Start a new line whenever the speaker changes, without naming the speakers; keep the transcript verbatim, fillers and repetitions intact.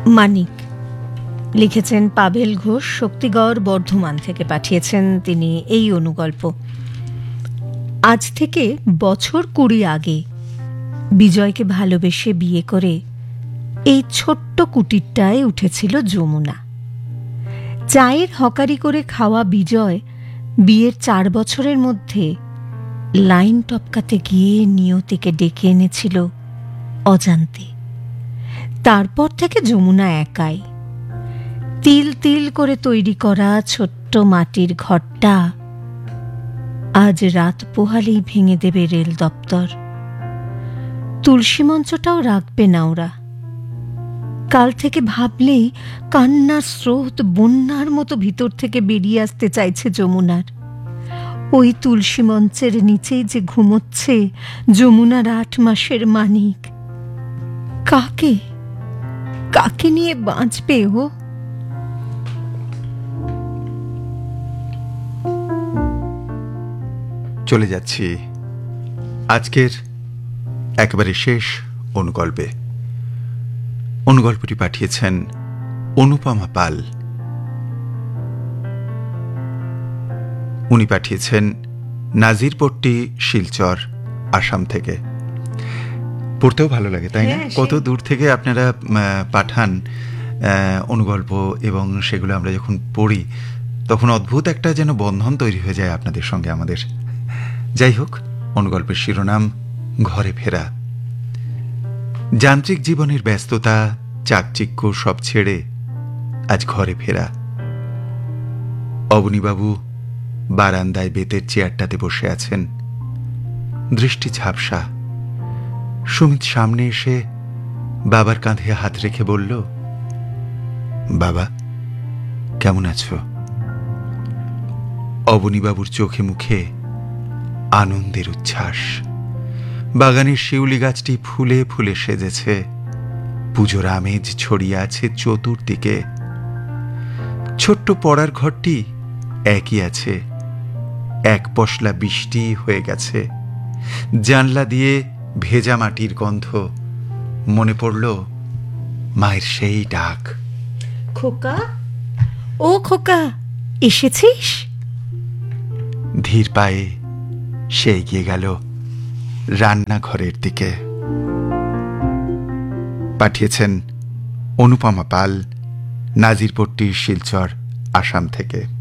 মানিক লিখেছেন পাভেল ঘোষ, শক্তিগড় বর্ধমান থেকে পাঠিয়েছেন তিনি এই অনুগল্প। আজ থেকে বছর কুড়ি আগে বিজয়কে ভালোবেসে বিয়ে করে এই ছোট্ট কুটিরটায় উঠেছিল যমুনা। চায়ের হকারি করে খাওয়া বিজয় বিয়ের চার বছরের মধ্যে লাইন টপকাতে গিয়ে নিয়তিকে ডেকে এনেছিল অজান্তে। তারপর থেকে যমুনা একাই। তিল তিল করে তৈরি করা ছোট্ট মাটির ঘরটা আজ রাত পোহালেই ভেঙে দেবে রেল দপ্তর। তুলসী মঞ্চটাও রাখবে না ওরা। কাল থেকে ভাবলেই কান্নার স্রোত বন্যার মতো ভিতর থেকে বেরিয়ে আসতে চাইছে যমুনার। ওই তুলসী মঞ্চের নিচেই যে ঘুমোচ্ছে যমুনার আট মাসের মানিক। কাকে কাকে নিয়ে বাঁচবে ও?
চলে যাচ্ছি আজকের একেবারে শেষ অনুগল্পে। অনুগল্পটি পাঠিয়েছেন অনুপমা পাল। উনি পাঠিয়েছেন নাজিরপট্টি, শিলচর, আসাম থেকে। পড়তেও ভালো লাগে, তাই না? কত দূর থেকে আপনারা পাঠান অনুগল্প, এবং সেগুলো আমরা যখন পড়ি তখন অদ্ভুত একটা যেন বন্ধন তৈরি হয়ে যায় আপনাদের সঙ্গে আমাদের। যাই হোক, অনুগল্পের শিরোনাম ঘরে ফেরা। যান্ত্রিক জীবনের ব্যস্ততা, চাকচিক্য সব ছেড়ে আজ ঘরে ফেরা। অবনীবাবু বারান্দায় বেতের চেয়ারটাতে বসে আছেন, দৃষ্টি ঝাপসা। সুমিত সামনে এসে বাবার কাঁধে হাত রেখে বলল, বাবা কেমন আছো? অবনীবাবুর চোখে মুখে আনন্দের উচ্ছ্বাস। বাগানের শিউলি গাছটি ফুলে ফুলে সেজেছে, পুজোর আমেজ ছড়িয়ে আছে চতুর্দিকে। ছোট্ট পড়ার ঘরটি একই আছে, এক পশলা বৃষ্টি হয়ে গেছে। জানলা দিয়ে ভেজা মাটির গন্ধ। মনে পড়ল মায়ের সেই ডাক,
খোকা, ও খোকা, এসেছিস?
ধীর পায়ে সে এগিয়ে গেল রান্নাঘরের দিকে। পাঠিয়েছেন অনুপমা পাল, নাজিরপট্টি, শিলচর, আসাম থেকে।